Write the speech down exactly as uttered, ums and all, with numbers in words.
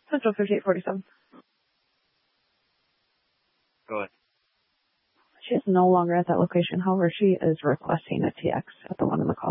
Central fifty-eight forty-seven. Go ahead. She is no longer at that location. However, she is requesting a T X at the one in the call